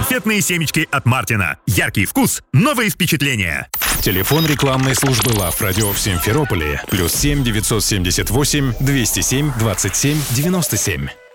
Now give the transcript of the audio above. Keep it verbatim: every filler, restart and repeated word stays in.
Конфетные семечки от Мартина. Яркий вкус, новые впечатления. Телефон рекламной службы Лав Радио в Симферополе. Плюс семь девятьсот семьдесят восемь двести семь двадцать семь девяносто семь.